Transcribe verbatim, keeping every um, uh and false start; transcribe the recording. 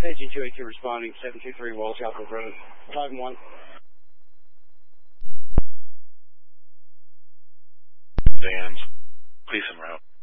Agent two eighty-two responding, seven two three Wall Chapel Road, five one. Vans, police en route.